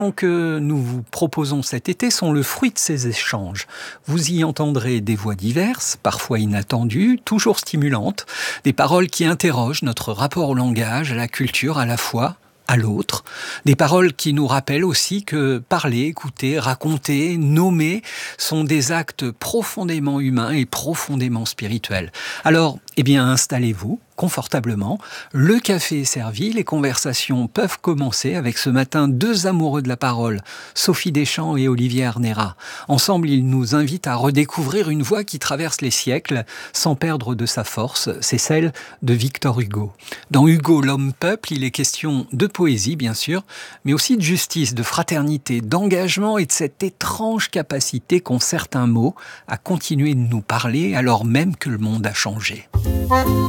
Que nous vous proposons cet été sont le fruit de ces échanges. Vous y entendrez des voix diverses, parfois inattendues, toujours stimulantes, des paroles qui interrogent notre rapport au langage, à la culture, à la foi, à l'autre, des paroles qui nous rappellent aussi que parler, écouter, raconter, nommer sont des actes profondément humains et profondément spirituels. Alors, installez-vous confortablement, le café est servi, les conversations peuvent commencer avec ce matin deux amoureux de la parole, Sophie Deschamps et Olivier Arnera. Ensemble, ils nous invitent à redécouvrir une voix qui traverse les siècles sans perdre de sa force, c'est celle de Victor Hugo. Dans Hugo, l'homme-peuple, il est question de poésie, bien sûr, mais aussi de justice, de fraternité, d'engagement et de cette étrange capacité qu'ont certains mots à continuer de nous parler alors même que le monde a changé.